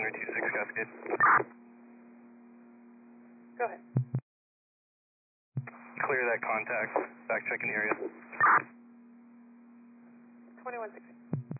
26 Cascade. Go ahead. Clear that contact. Back checking the area. 2160.